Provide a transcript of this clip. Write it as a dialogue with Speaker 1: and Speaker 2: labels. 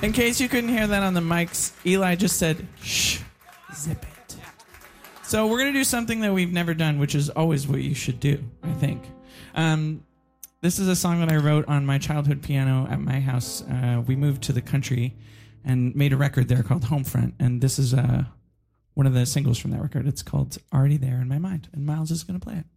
Speaker 1: In case you couldn't hear that on the mics, Eli just said, shh, zip it. So we're going to do something that we've never done, which is always what you should do, I think. This is a song that I wrote on my childhood piano at my house. We moved to the country and made a record there called Homefront. And this is one of the singles from that record. It's called Already There in My Mind. And Miles is going to play it.